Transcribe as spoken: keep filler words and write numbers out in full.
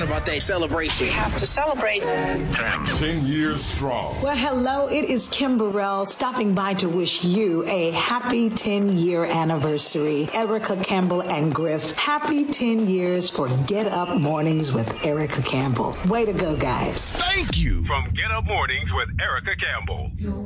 talking about that celebration. We have to celebrate. Ten. Ten years strong. Well, hello, it is Kim Burrell stopping by to wish you a happy ten-year anniversary. Erica Campbell and Griff, happy ten years for Get Up Mornings with Erica Campbell. Way to go, guys. Thank you. From Get Up Mornings with Erica Campbell.